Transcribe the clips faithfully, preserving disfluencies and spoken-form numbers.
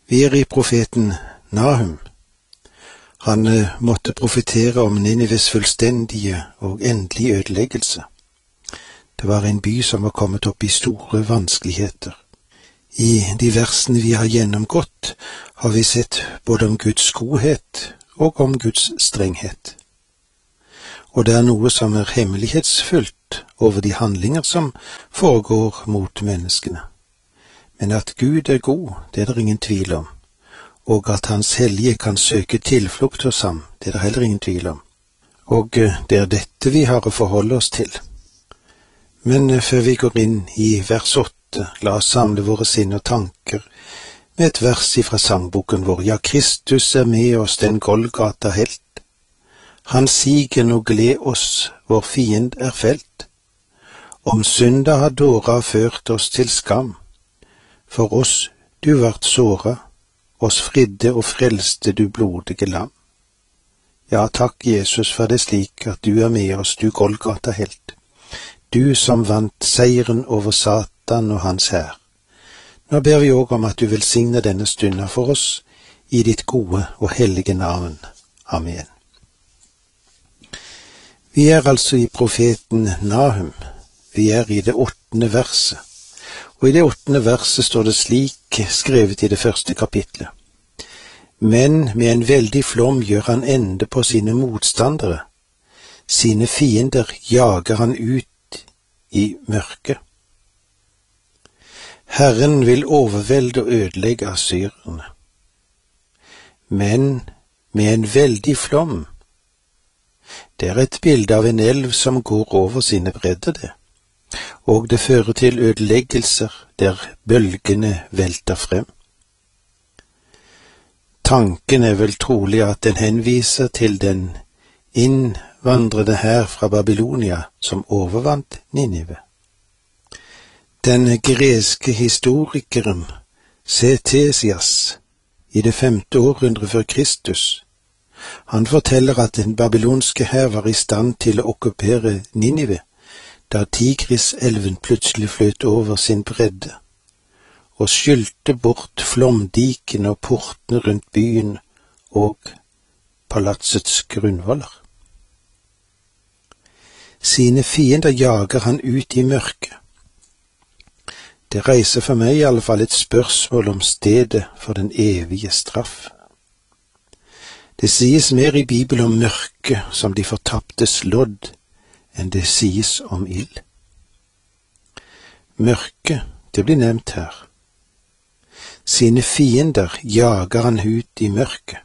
Vi er i profeten Nahum. Han eh, måtte profetere om Ninives fullstendige og endelige ødeleggelse. Det var en by som var kommet opp i store vanskeligheter. I de versene vi har gjennomgått, har vi sett både om Guds godhet og om Guds strenghet. Og det er noe som er hemmelighetsfullt over de handlinger som foregår mot menneskene. Men at Gud er god, det er det ingen tvil om. Og at Hans hellige kan søke tilflukt hos ham, det er det heller ingen tvil om. Og det er dette vi har å forholde oss til. Men før vi går inn i vers åtte, la oss samle våre sinn og tanker med et vers ifra sangboken vår. Ja, Kristus er med oss, den Golgata helt. Han siger nå gled oss, vår fiend er felt. Om synda har dåra ført oss til skam. For oss du vart såra, oss fridde og frelste du blodige lam. Ja, takk Jesus for det slik at du er med oss, du Golgata helt. Du som vant seieren over Satan og hans hær. Nå ber vi også om at du velsigner denne stunda for oss i ditt gode og hellige navn. Amen. Vi er altså i profeten Nahum. Vi er i det åttende verset. Og i det åttende verset står det slik skrevet i det første kapitlet. Men med en veldig flom gjør han ende på sine motstandere. Sine fiender jager han ut i mørket. Herren vil overvelde og ødelegge assyrerne. Men med en veldig flom. Det er et bilde av en elv som går over sine bredder, det. Og det fører til ødeleggelser der bølgene velter frem. Tanken er vel trolig at den henviser til den innvandrede hær fra Babylonia som overvant Ninive. Den greske historikeren Ctesias i det femte århundre før Kristus, han forteller at den babylonske hær var i stand til å okkupere Ninive da Tigriselven plutselig fløt over sin bredde og skylte bort flomdikene og portene rundt byen og palatsets grunnvoller. Sine fiender jager han ut i mørket. Det reiser for meg i alle fall et spørsmål om stedet for den evige straff. Det sies mer i Bibelen om mørket som de fortaptes lodd, enn det sies om ild. Mørket, det blir nevnt her. Sine fiender jager han ut i mørket.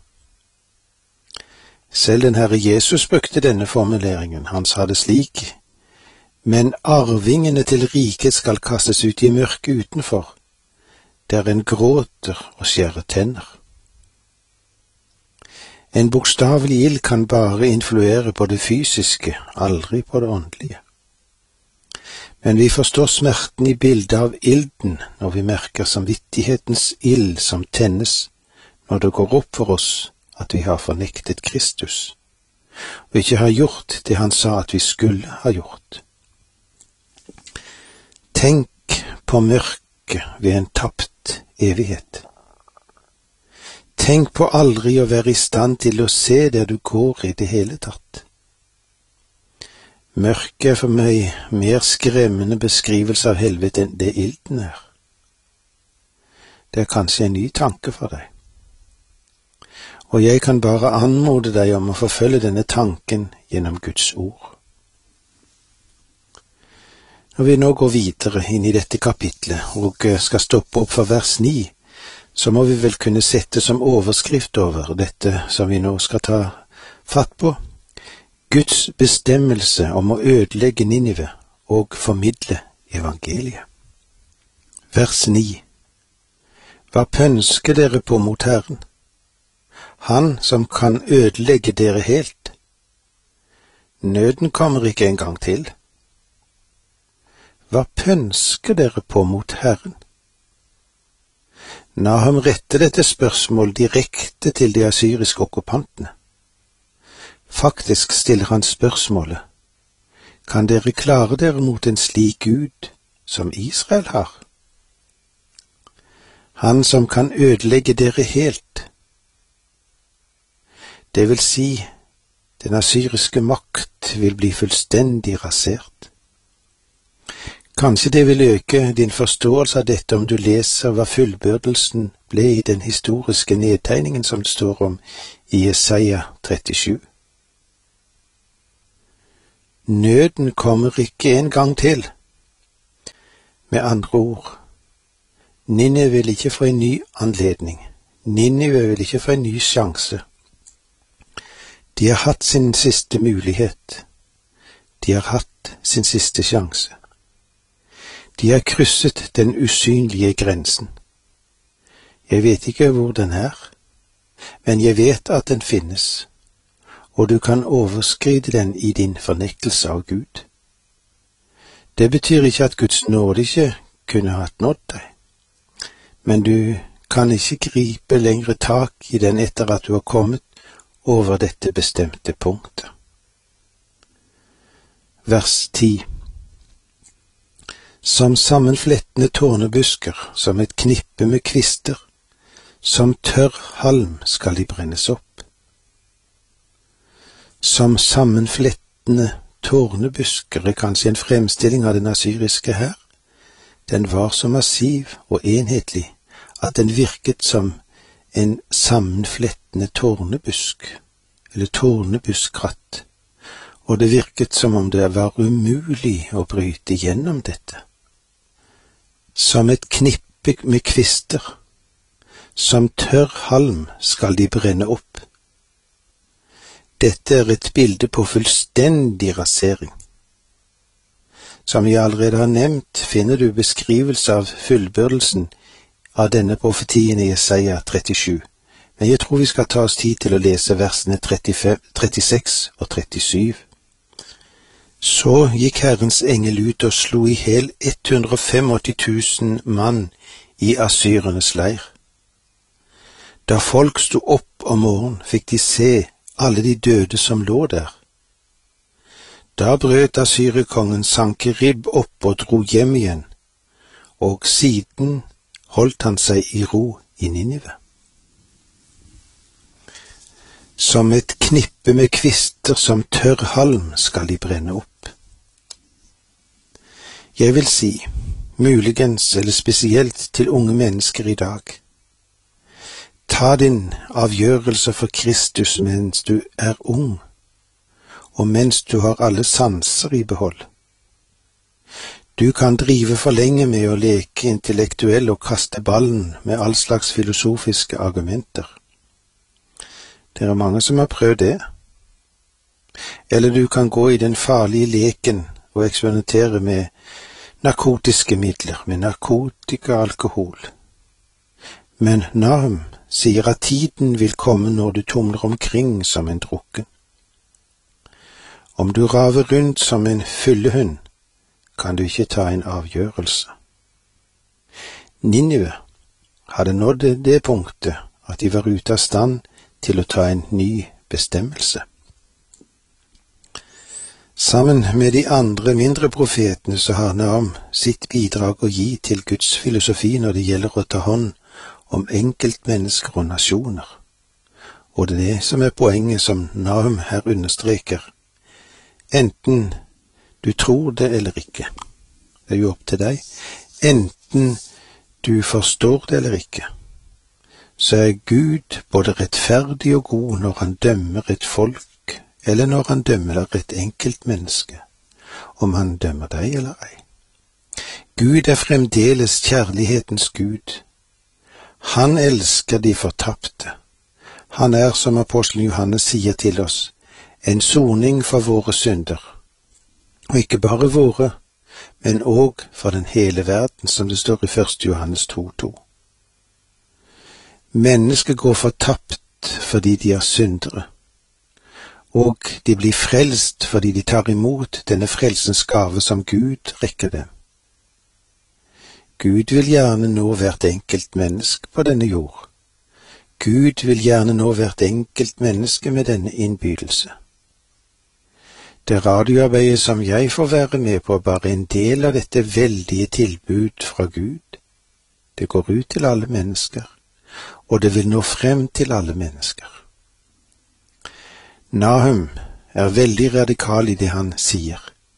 Selv den Herre Jesus brukte denne formuleringen. Han sa det slik: men arvingene til riket skal kastes ut i mørket utenfor, der en gråter og skjærer tenner. En bokstavelig ild kan bare influere på det fysiske, aldri på det åndelige. Men vi forstår smerten i bildet av ilden når vi merker samvittighetens ild som tennes når det går opp for oss at vi har fornektet Kristus, og ikke har gjort det han sa at vi skulle ha gjort. Tenk på mørket ved en tapt evighet. Tenk på aldri å være i stand til å se der du går i det hele tatt. Mørket er for meg mer skremmende beskrivelse av helvete enn det ilden er. Det er kanskje en ny tanke for deg. Og jeg kan bare anmode deg om å forfølge denne tanken gjennom Guds ord. Når vi nå går videre inn i dette kapitlet og skal stoppe opp for vers ni, så må vi vel kunne sette som overskrift over dette som vi nå skal ta fatt på: Guds bestemmelse om å ødelegge Ninive og formidle evangeliet. Vers ni. Hva pønsker dere på mot Herren? Han som kan ødelegge dere helt. Nøden kommer ikke en gang til. Hva pønsker dere på mot Herren? Nahum retter dette spørsmål direkte til de assyriske okkupantene. Faktisk stiller han spørsmålet: kan dere klare dere mot en slik Gud som Israel har? Han som kan ødelegge dere helt. Det vil si, den asyriske makt vil bli fullstendig rasert. Kanskje det vil øke din forståelse av dette om du leser hva fullbyrdelsen ble i den historiske nedtegningen som det står om i Jesaja trettisju. Nøden kommer ikke en gang til. Med andre ord, Ninive vil ikke få en ny anledning. Ninive vil ikke få en ny sjanse. De har hatt sin siste mulighet. De har hatt sin siste sjanse. De har krysset den usynlige grensen. Jeg vet ikke hvor den er, men jeg vet at den finnes, og du kan overskride den i din fornektelse av Gud. Det betyr ikke at Guds nåde ikke kunne hatt nådd deg, men du kan ikke gripe lengre tak i den etter at du har kommet over dette bestemte punktet. Vers ti. Som sammenflettende tårnebusker, som et knippe med kvister, som tørr halm skal de brennes opp. Som sammenflettende tårnebusker er kanskje en fremstilling av den asyriske hær. Den var så massiv og enhetlig at den virket som en sammenflettende tårnebusk, eller tårnebuskkratt, og det virket som om det var umulig å bryte gjennom dette. Som et knippe med kvister, som tørr halm skal de brenne opp. Dette er et bilde på fullstendig rasering. Som jeg allerede har nevnt, finner du beskrivelse av fullbyrdelsen av denne profetien i Jesaja trettisju, men jeg tror vi skal ta oss tid til å lese versene trettifem, trettiseks og trettisju. Så gikk Herrens engel ut og slo i hel ett hundre og åttifem tusen mann i assyrenes leir. Da folk sto opp om morgenen, fikk de se alle de døde som lå der. Da brøt Assyrekongen Sankerib opp og dro hjem igjen, og siden holdt han seg i ro i Ninive. Som et knippe med kvister som tørr halm skal de brenne opp. Jeg vil si, muligens eller spesielt til unge mennesker i dag, ta din avgjørelse for Kristus mens du er ung, og mens du har alle sanser i behold. Du kan drive for lenge med å leke intellektuell og kaste ballen med all slags filosofiske argumenter. Det er mange som har prøvd det. Eller du kan gå i den farlige leken og eksperimentere med narkotiske midler, med narkotika og alkohol. Men Nahum sier at tiden vil komme når du tumler omkring som en drukken. Om du raver rundt som en fyllehund, kan du ikke ta en avgjørelse. Ninive hadde nådd det punktet at de var ute av stand til å ta en ny bestemmelse. Sammen med de andre mindre profetene så har Nahum sitt bidrag å gi til Guds filosofi når det gjelder å ta hånd om enkeltmennesker og nasjoner. Og det er det som er poenget som Nahum her understreker. Enten du tror det eller ikke. Det er jo opp til deg. Enten du forstår det eller ikke, så er Gud både rettferdig og god når han dømmer et folk, eller når han dømmer et enkelt menneske, om han dømmer deg eller ei. Gud er fremdeles kjærlighetens Gud. Han elsker de fortapte. Han er, som apostelen Johannes sier til oss, en soning for våre synder. Og ikke bare våre, men også for den hele verden, som det står i første Johannes to to. Mennesker går fortapt fordi de er syndere, og de blir frelst fordi de tar imot denne frelsens gave som Gud rekker dem. Gud vil gjerne nå hvert enkelt menneske på denne jord. Gud vil gjerne nå hvert enkelt menneske med denne innbydelse. Det radioarbeidet som jeg får være med på, er bare en del av dette veldige tilbud fra Gud. Det går ut til alle mennesker, og det vil nå frem til alle mennesker. Nahum er veldig radikal i det han sier.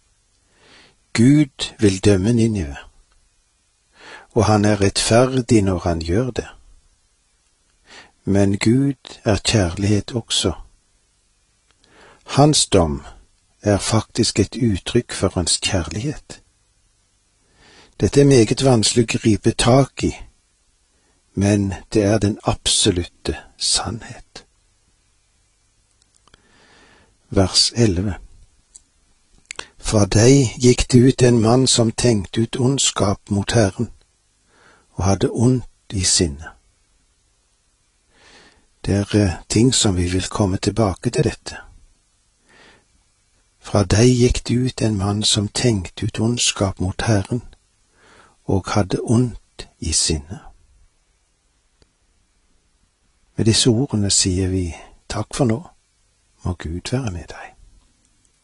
Gud vil dømme Ninive, og han er rettferdig når han gjør det. Men Gud er kjærlighet også. Hans dom er faktisk et uttrykk for hans kjærlighet. Dette er meget vanskelig å gripe tak i, men det er den absolutte sannhet. Vers elleve. Fra deg gikk det ut en mann som tenkte ut ondskap mot Herren, og hadde ondt i sinne. Det er ting som vi vil komme tilbake til dette. Fra deg gikk det ut en mann som tenkte ut ondskap mot Herren, og hadde ondt i sinne. Med disse ordene sier vi takk for nå, må Gud være med deg.